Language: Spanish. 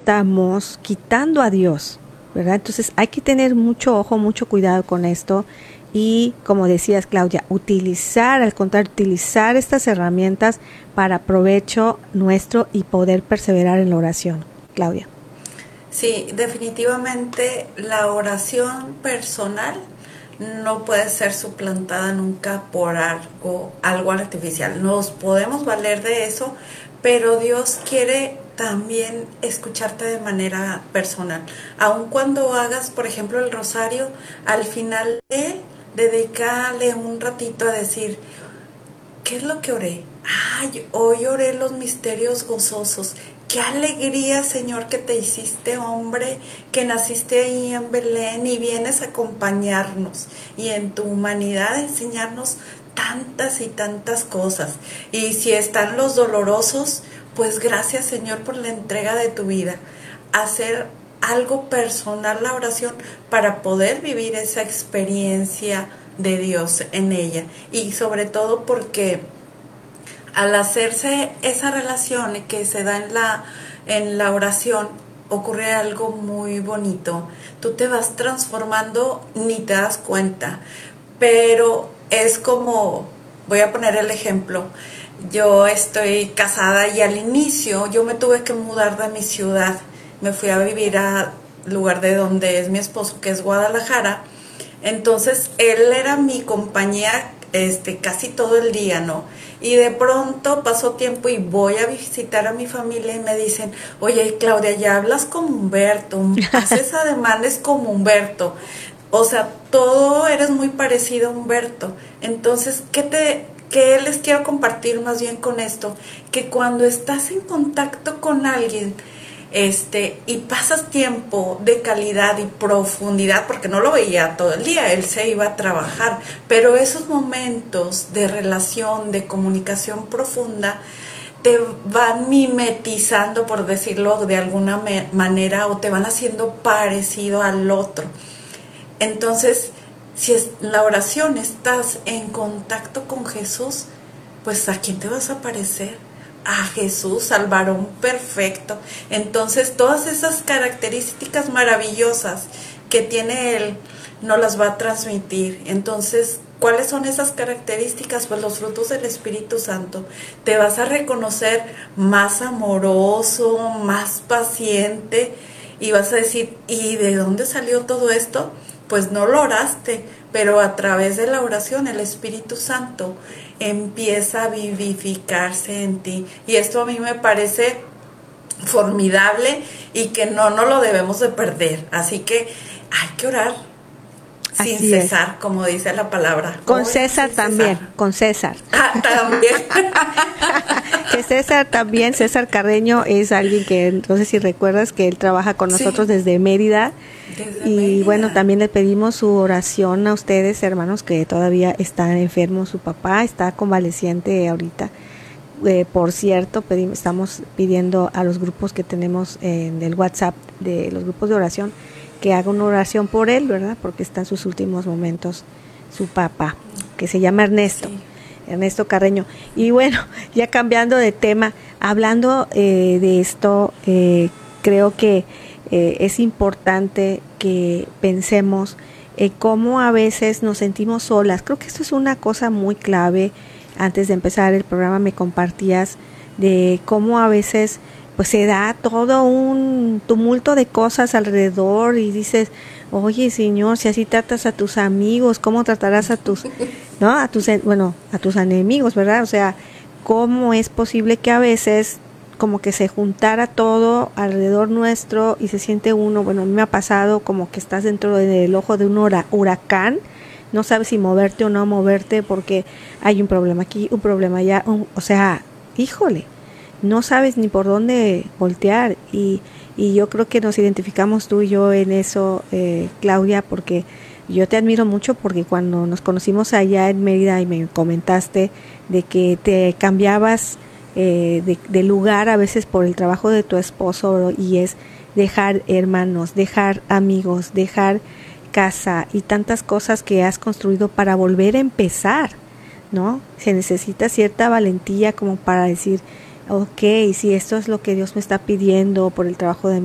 estamos quitando a Dios, ¿verdad? Entonces hay que tener mucho ojo, mucho cuidado con esto y, como decías, Claudia, utilizar estas herramientas para provecho nuestro y poder perseverar en la oración. Claudia. Sí, definitivamente la oración personal no puede ser suplantada nunca por algo artificial. Nos podemos valer de eso, pero Dios quiere también escucharte de manera personal. Aun cuando hagas, por ejemplo, el rosario, al final dedícale un ratito a decir, ¿qué es lo que oré? Ay, hoy oré los misterios gozosos. Qué alegría, Señor, que te hiciste hombre, que naciste ahí en Belén y vienes a acompañarnos y en tu humanidad enseñarnos tantas y tantas cosas. Y si están los dolorosos, pues gracias, Señor, por la entrega de tu vida. Hacer algo personal la oración para poder vivir esa experiencia de Dios en ella. Y sobre todo porque al hacerse esa relación que se da en la oración, ocurre algo muy bonito. Tú te vas transformando, ni te das cuenta, pero es como, voy a poner el ejemplo, yo estoy casada y al inicio yo me tuve que mudar de mi ciudad, me fui a vivir al lugar de donde es mi esposo, que es Guadalajara. Entonces él era mi compañía casi todo el día, ¿no? Y de pronto pasó tiempo y voy a visitar a mi familia y me dicen, oye, Claudia, ya hablas como Humberto, haces ademanes como Humberto, o sea, todo eres muy parecido a Humberto. Entonces, ¿qué les quiero compartir más bien con esto? Que cuando estás en contacto con alguien, y pasas tiempo de calidad y profundidad, porque no lo veía todo el día, él se iba a trabajar, pero esos momentos de relación, de comunicación profunda, te van mimetizando, por decirlo de alguna manera, o te van haciendo parecido al otro. Entonces, si en la oración estás en contacto con Jesús, pues ¿a quién te vas a parecer? A Jesús, al varón perfecto. Entonces todas esas características maravillosas que tiene Él nos las va a transmitir. Entonces, ¿cuáles son esas características? Pues los frutos del Espíritu Santo. Te vas a reconocer más amoroso, más paciente y vas a decir, ¿y de dónde salió todo esto? Pues no lo oraste, pero a través de la oración el Espíritu Santo empieza a vivificarse en ti. Y esto a mí me parece formidable y que no lo debemos de perder. Así que hay que orar sin cesar, como dice la palabra. Con César también, con César. También. Que César también, César Carreño es alguien que, no sé si recuerdas, que él trabaja con nosotros desde Mérida. Bueno, también le pedimos su oración a ustedes, hermanos, que todavía están enfermos. Su papá está convaleciente ahorita. Por cierto, estamos pidiendo a los grupos que tenemos en el WhatsApp, de los grupos de oración, que haga una oración por él, ¿verdad? Porque está en sus últimos momentos su papá, que se llama Ernesto. Sí. Ernesto Carreño. Y bueno, ya cambiando de tema, hablando de esto, creo que es importante que pensemos cómo a veces nos sentimos solas. Creo que esto es una cosa muy clave. Antes de empezar el programa me compartías de cómo a veces pues se da todo un tumulto de cosas alrededor y dices, oye, Señor, si así tratas a tus amigos, ¿cómo tratarás a tus, no, a tus enemigos, ¿verdad? O sea, ¿cómo es posible que a veces como que se juntara todo alrededor nuestro y se siente uno, bueno, a mí me ha pasado como que estás dentro del ojo de un huracán, no sabes si moverte o no moverte porque hay un problema aquí, un problema allá, o sea, híjole, no sabes ni por dónde voltear y yo creo que nos identificamos tú y yo en eso, Claudia, porque yo te admiro mucho porque cuando nos conocimos allá en Mérida y me comentaste de que te cambiabas de lugar a veces por el trabajo de tu esposo y es dejar hermanos, dejar amigos, dejar casa y tantas cosas que has construido para volver a empezar, ¿no? Se necesita cierta valentía como para decir, ok, si esto es lo que Dios me está pidiendo por el trabajo de